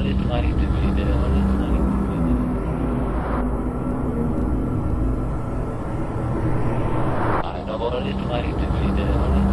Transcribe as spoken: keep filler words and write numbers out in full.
what it's like to be there, what it's like to be there. I know what it's like to be there.